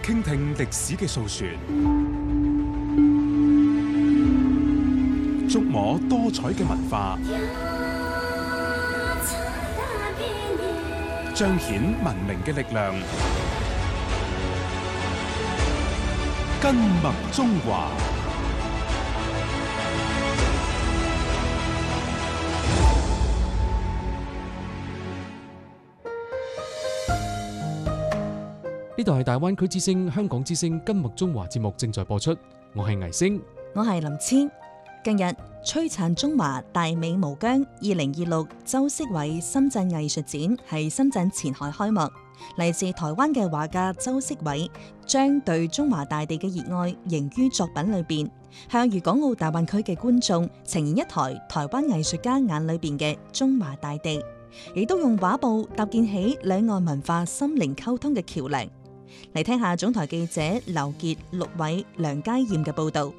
傾聽歷史嘅訴說，觸摸多彩嘅文化，彰顯文明嘅力量，根脈中華。 呢度係大灣區之聲、香港之聲根脈中華節目正在播出，我係倪星， 我係林千。近日璀璨中華大美無疆2026周式偉深圳藝術展喺深圳前海開幕。嚟自台灣嘅畫家周式偉將對中華大地嘅熱愛凝於作品裏邊，向粵港澳大灣區嘅觀眾呈現一台台灣藝術家眼裏邊嘅中華大地，亦都用畫布搭建起兩岸文化心靈溝通嘅橋樑。嚟聽下總台記者劉傑、陸偉、梁佳艷嘅報導。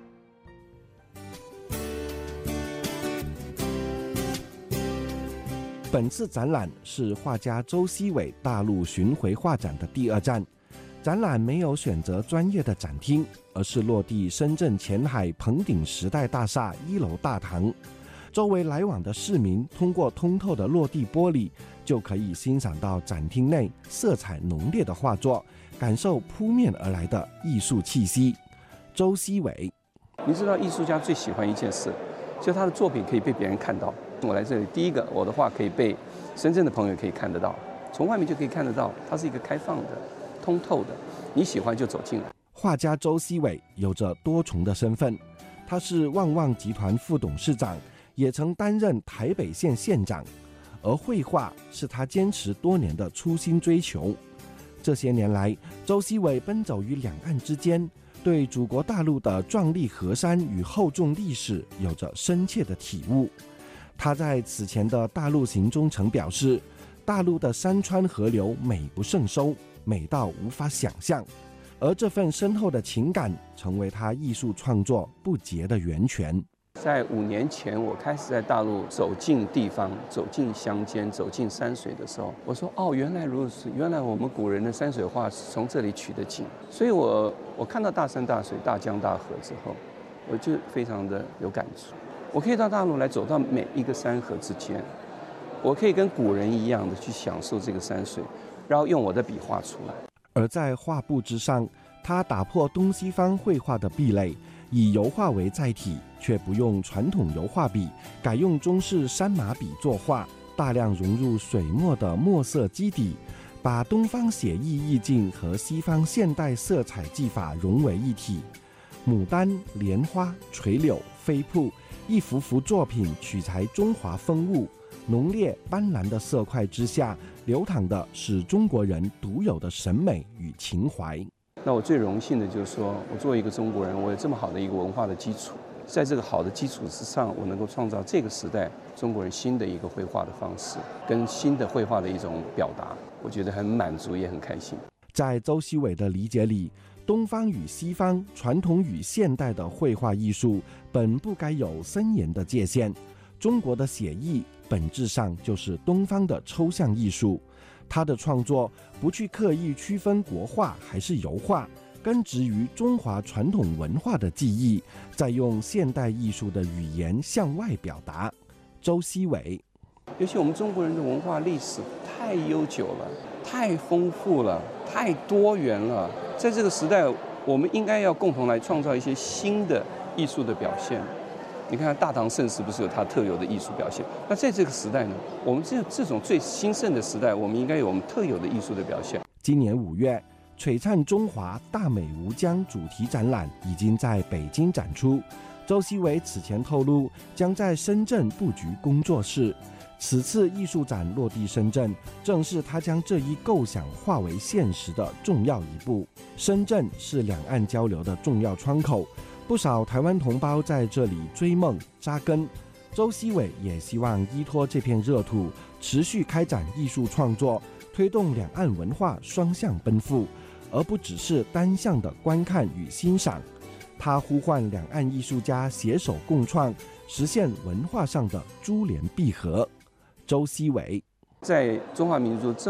本次展覽是畫家周式偉大陸巡迴畫展的第二站。展覽沒有選擇專業的展廳，而是落地深圳前海鵬鼎時代大廈1樓大堂。周圍來往的市民通過通透的落地玻璃，就可以欣賞到展廳內色彩濃烈的畫作，感受撲面而來的藝術氣息。周式偉， 你知道藝術家最喜歡一件事，就他的作品可以被別人看到。我來這裡，第一個，我的畫可以被深圳的朋友可以看得到，從外面就可以看得到，它是一個開放的、通透的，你喜歡就走進來。 畫家周式偉有着多重的身份，他是旺旺集團副董事長，也曾擔任台北縣縣長，而繪畫是他堅持多年的初心追求。這些年來，周式偉奔走於兩岸之間，對祖國大陸的壯麗河山與厚重歷史有着深切的體悟。他在此前的大陸行中曾表示，大陸的山川河流美不勝收，美到無法想象，而這份深厚的情感成為他藝術創作不竭的源泉。 在5年前，我開始在大陸走進地方、走進鄉間、走進山水的時候，我說：哦，原來如此，原來我們古人的山水畫是從這裡取的景。所以我看到大山大水、大江大河之後，我就非常的有感觸。我可以到大陸來走到每一個山河之間，我可以跟古人一樣的去享受這個山水，然後用我的筆畫出來。 而在畫布之上，他打破東西方繪畫的壁壘，以油畫為載體，卻不用傳統油畫筆，改用中式山麻筆作畫，大量融入水墨的墨色基底，把東方寫意意境和西方現代色彩技法融為一體。牡丹、蓮花、垂柳、飛瀑，一幅幅作品取材中華風物，濃烈斑斕的色塊之下，流淌的是中國人獨有的審美與情懷。 那我最榮幸的就是說，我作為一個中國人，我有這麼好的一個文化的基礎，在這個好的基礎之上，我能夠創造這個時代中國人新的一個繪畫的方式，跟新的繪畫的一種表達，我覺得很滿足，也很開心。 在周式偉的理解裡，東方與西方、傳統與現代的繪畫藝術本不該有森嚴的界限。中國的寫意本質上就是東方的抽象藝術，他的創作不去刻意區分國畫還是油畫，根植於中華傳統文化的記憶，再用現代藝術的語言向外表達。周式偉， 尤其我們中國人的文化歷史太悠久了，太豐富了，太多元了，在這個時代，我們應該要共同來創造一些新的藝術的表現。你看大唐盛世不是有它特有的藝術表現？那在這個時代呢，我們這種最興盛的時代，我們應該有我們特有的藝術的表現。 今年5月，璀璨中華大美無疆主題展覽已經在北京展出。周式偉此前透露，將在深圳布局工作室。此次藝術展落地深圳，正是他將這一構想化為現實的重要一步。深圳是兩岸交流的重要窗口，不少台灣同胞在這裡追夢扎根。周式偉也希望依託這片熱土，持續開展藝術創作，推動兩岸文化雙向奔赴，而不只是單向的觀看與欣賞。他呼喚兩岸藝術家攜手共創，實現文化上的珠聯璧合。周式偉， 在中華民族